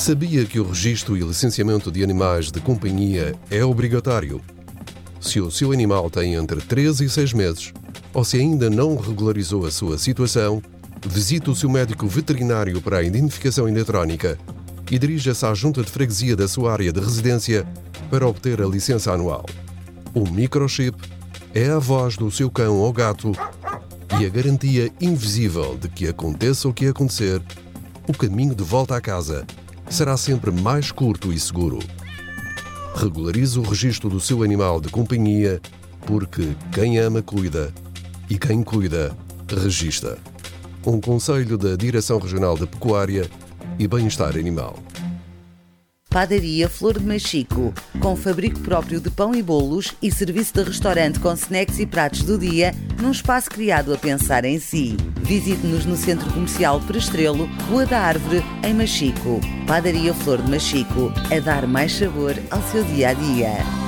Sabia que o registro e licenciamento de animais de companhia é obrigatório? Se o seu animal tem entre 3 e 6 meses, ou se ainda não regularizou a sua situação, visite o seu médico veterinário para a identificação eletrónica e dirija-se à junta de freguesia da sua área de residência para obter a licença anual. O microchip é a voz do seu cão ou gato e a garantia invisível de que aconteça o que acontecer, o caminho de volta à casa será sempre mais curto e seguro. Regularize o registro do seu animal de companhia, porque quem ama cuida e quem cuida registra. Um conselho da Direção Regional de Pecuária e Bem-Estar Animal. Padaria Flor de Machico, com fabrico próprio de pão e bolos e serviço de restaurante com snacks e pratos do dia, num espaço criado a pensar em si. Visite-nos no Centro Comercial Prestrelo, Rua da Árvore, em Machico. Padaria Flor de Machico, a dar mais sabor ao seu dia-a-dia.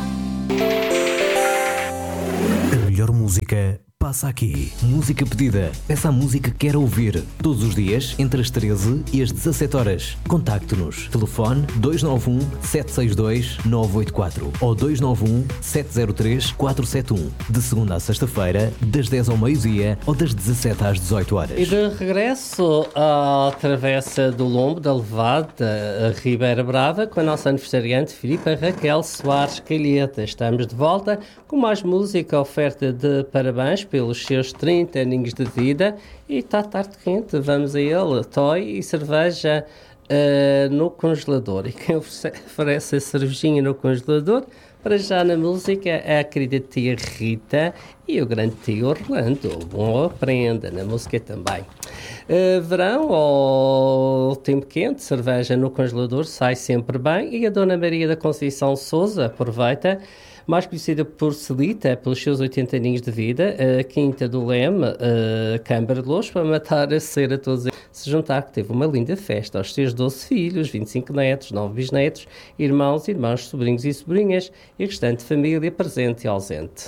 A melhor música passa aqui. Música pedida. Peça a música que quer ouvir. Todos os dias, entre as 13 e as 17 horas. Contacte-nos. Telefone 291 762 984 ou 291 703 471. De segunda a sexta-feira, das 10 ao meio-dia ou das 17 às 18 horas. E de regresso à Travessa do Lombo, da Levada, a Ribeira Brava, com a nossa aniversariante Filipa Raquel Soares Calheta. Estamos de volta com mais música, oferta de parabéns pelos seus 30 aninhos de vida, e está tarde quente, vamos a ele, toy e cerveja no congelador. E quem oferece a cervejinha no congelador, para já na música, é a querida tia Rita e o grande tio Orlando. Bom, aprenda, na música também. Verão ou tempo quente, cerveja no congelador sai sempre bem, e a Dona Maria da Conceição Sousa aproveita, mais conhecida por Celita, pelos seus 80 aninhos de vida, a Quinta do Leme, Câmara de Louros, para matar a cera a todos eles. Se juntar que teve uma linda festa aos seus 12 filhos, 25 netos, 9 bisnetos, irmãos, sobrinhos e sobrinhas, e restante família presente e ausente.